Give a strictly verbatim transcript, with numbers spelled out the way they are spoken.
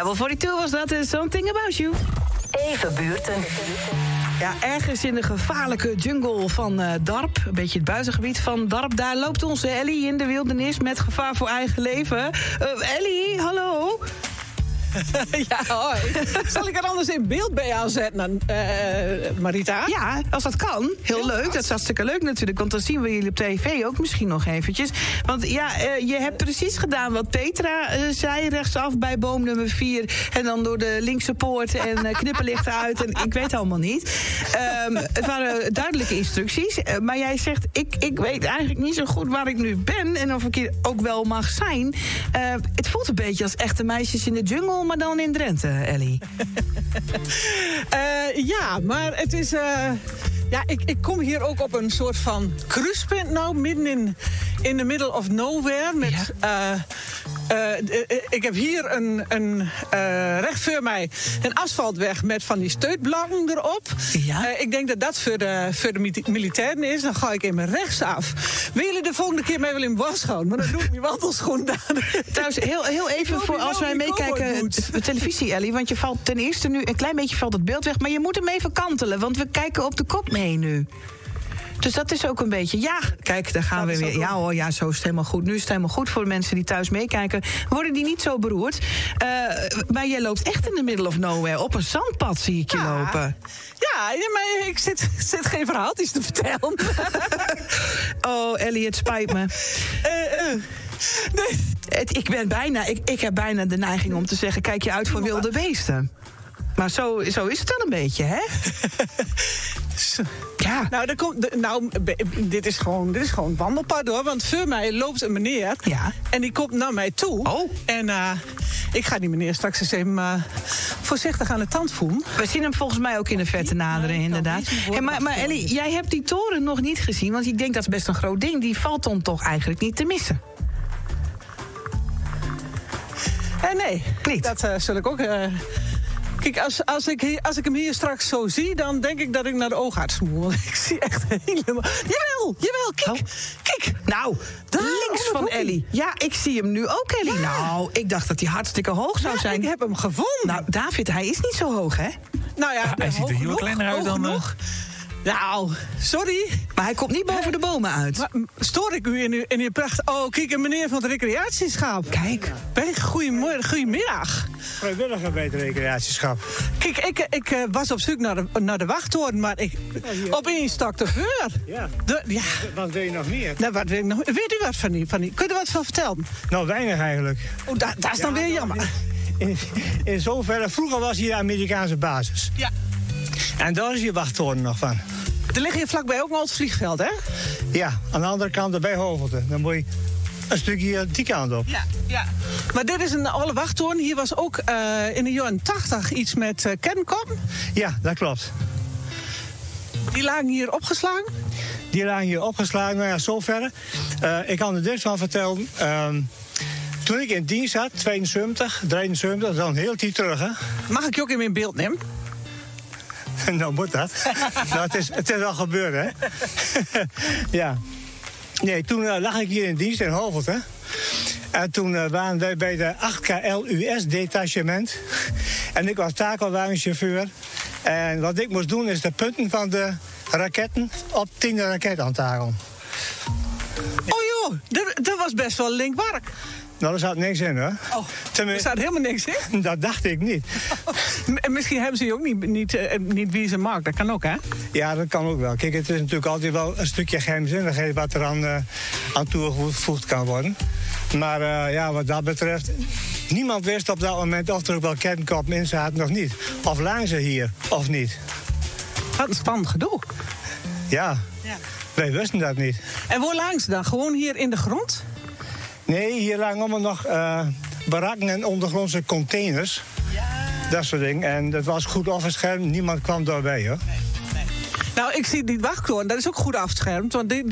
Level forty-two was dat, is Something About You. Even buurten. Ja, ergens in de gevaarlijke jungle van uh, Darp, een beetje het buitengebied van Darp, daar loopt onze Ellie in de wildernis met gevaar voor eigen leven. Uh, Ellie, hallo? Ja, hoi. Zal ik er anders in beeld bij aanzetten, uh, Marita? Ja, als dat kan. Heel Heel leuk. vast. Dat is hartstikke leuk natuurlijk. Want dan zien we jullie op tv ook misschien nog eventjes. Want ja, uh, je hebt precies gedaan wat Petra uh, zei. Rechtsaf bij boom nummer vier. En dan door de linkse poort en uh, knipperlichten uit. En ik weet allemaal niet. Um, het waren duidelijke instructies. Uh, maar jij zegt, ik, ik weet eigenlijk niet zo goed waar ik nu ben. En of ik hier ook wel mag zijn. Uh, het voelt een beetje als echte meisjes in de jungle, maar dan in Drenthe, Ellie. uh, ja, maar het is... Uh, ja, ik, ik kom hier ook op een soort van kruispunt nou, midden in, in the middle of nowhere. Met, ja. uh, uh, ik heb hier een, een uh, recht voor mij een asfaltweg met van die steutblanken erop. Ja. Uh, ik denk dat dat voor de, voor de militairen is. Dan ga ik even rechtsaf. Willen jullie de volgende keer mee wel in bos gaan? Maar dan doe ik die wandelschoen aan. Trouwens, heel, heel even voor als wij meekijken t- televisie, Ellie. Want je valt ten eerste nu een klein beetje valt het beeld weg. Maar je moet hem even kantelen, want we kijken op de kop mee nu. Dus dat is ook een beetje... Ja, kijk, daar gaan dat we weer. Ja hoor, ja, zo is het helemaal goed. Nu is het helemaal goed voor de mensen die thuis meekijken. Worden die niet zo beroerd. Uh, maar jij loopt echt in the middle of nowhere. Op een zandpad zie ik je Ja. lopen. Ja, maar ik zit, zit geen verhaaltjes te vertellen. Oh, Ellie, het spijt me. uh, uh. Nee. Het, ik, ben bijna, ik, ik heb bijna de neiging om te zeggen... kijk je uit voor wilde beesten. Maar zo, zo is het wel een beetje, hè? Ja. Nou, er komt, de- nou, dit is gewoon, dit is gewoon wandelpad hoor. Want voor mij loopt een meneer. Ja. En die komt naar mij toe. Oh. En uh, ik ga die meneer straks eens even uh, voorzichtig aan de tand voelen. We zien hem volgens mij ook in de verte naderen, Nee, inderdaad. kan niet. Hey, maar, maar Ellie, jij hebt die toren nog niet gezien... want ik denk dat is best een groot ding. Die valt dan toch eigenlijk niet te missen? Eh, nee, Niet. dat uh, zul ik ook... Uh, Kijk, als, als, ik hier, als ik hem hier straks zo zie, dan denk ik dat ik naar de oogarts moet. Want ik zie echt helemaal... Jawel, jawel, kijk, Oh. kijk. Nou, Daar, links oh, van dat Ellie. Ja, ik zie hem nu ook, Ellie. Ja. Nou, ik dacht dat hij hartstikke hoog zou Ja, zijn. ik heb hem gevonden. Nou, David, hij is niet zo hoog, hè? Nou ja, hij ziet er heel hoog kleiner genoeg, uit dan, hoog uh, genoeg. Nou, sorry. Maar hij komt niet boven de bomen uit. Maar, m, stoor ik u in uw, in uw pracht? Oh, kijk, een meneer van het recreatieschap. Kijk. Ben, goedemorgen, goedemiddag. Vrijwilliger bij het recreatieschap. Kijk, ik, ik uh, was op zoek naar de, naar de wachttoren, maar ik, hier. opeens stak de vuur. Ja. De, ja. Wat wil je nog meer? Nou, wat weet, ik nog, weet u wat van die, van die? Kunt u wat van vertellen? Nou, weinig eigenlijk. Oh, da, dat is dan Ja, weer nou, jammer. In, in zoverre, vroeger was hier de Amerikaanse basis. Ja. En daar is je wachttoren nog van. Er ligt hier vlakbij ook een oud vliegveld, hè? Ja, aan de andere kant bij Hovelte. Dan moet je een stukje die kant op. Ja, ja. Maar dit is een oude wachttoren. Hier was ook uh, in de jaren tachtig iets met uh, kernkom. Ja, dat klopt. Die lagen hier opgeslagen. Die lagen hier opgeslagen. Nou ja, zoverre. Uh, ik kan er dit van vertellen. Uh, toen ik in dienst had, tweeënzeventig, drieënzeventig, dat is al een heel tijd terug, hè? Mag ik je ook even in beeld nemen? Nou moet dat. Nou, het is, het is al gebeurd, hè? Ja. Nee, toen uh, lag ik hier in dienst in Hovelte. En toen uh, waren wij bij de acht K L U S-detachement. En ik was takelwagenchauffeur. En wat ik moest doen is de punten van de raketten op tien raketten aantakelen. Oh joh, dat, dat was best wel linkwark. Nou, daar zat niks in, hoor. Oh, er Tenminste, staat helemaal niks in. dat dacht ik niet. En misschien hebben ze je ook niet, niet, uh, niet wie ze maakt. Dat kan ook, hè? Ja, dat kan ook wel. Kijk, het is natuurlijk altijd wel een stukje geheimzinnigheid wat er aan, uh, aan toegevoegd kan worden. Maar uh, ja, wat dat betreft, niemand wist op dat moment of er ook wel kernkop in zaten nog niet. Of lagen ze hier, of niet. Wat een spannend gedoe. Ja, Ja. wij wisten dat niet. En waar lagen ze dan? Gewoon hier in de grond? Nee, hier lagen allemaal nog uh, barakken en ondergrondse containers. Ja. Dat soort dingen. En dat was goed afgeschermd, niemand kwam daarbij, hoor. Nou, ik zie die wachttoren, dat is ook goed afgeschermd. Want die,